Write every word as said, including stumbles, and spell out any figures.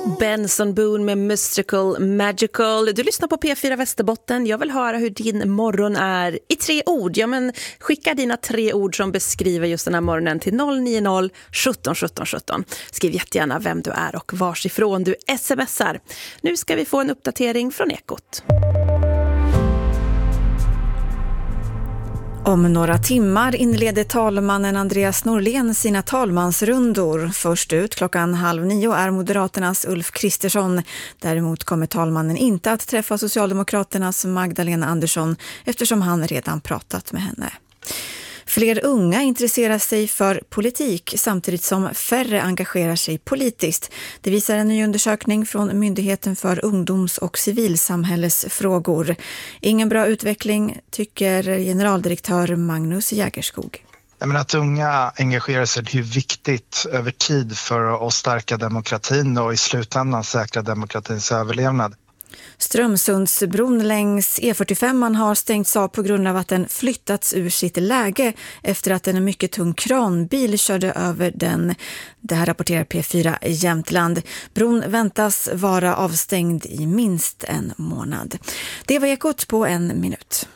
Benson Boone med Mystical Magical. Du lyssnar på P fyra Västerbotten. Jag vill höra hur din morgon är i tre ord. Ja, men skicka dina tre ord som beskriver just den här morgonen till noll nio noll sjutton sjutton sjutton. Skriv jättegärna vem du är och varsifrån du smsar. Nu ska vi få en uppdatering från Ekot. Om några timmar inleder talmannen Andreas Norlén sina talmansrundor. Först ut klockan halv nio är Moderaternas Ulf Kristersson. Däremot kommer talmannen inte att träffa Socialdemokraternas Magdalena Andersson eftersom han redan pratat med henne. Fler unga intresserar sig för politik samtidigt som färre engagerar sig politiskt. Det visar en ny undersökning från Myndigheten för ungdoms- och civilsamhällesfrågor. Ingen bra utveckling, tycker generaldirektör Magnus Jägerskog. Men att unga engagerar sig är viktigt över tid för att stärka demokratin och i slutändan säkra demokratins överlevnad. Strömsundsbron längs E fyrtiofem har stängts av på grund av att den flyttats ur sitt läge efter att en mycket tung kranbil körde över den. Det här rapporterar P fyra Jämtland. Bron väntas vara avstängd i minst en månad. Det var Ekot på en minut.